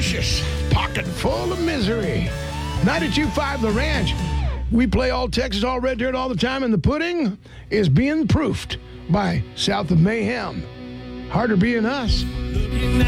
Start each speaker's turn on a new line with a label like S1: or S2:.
S1: Vicious, pocket full of misery. 92.5 The Ranch. We play all Texas, all red dirt all the time, and the pudding is being proofed by South of Mayhem. Harder being us.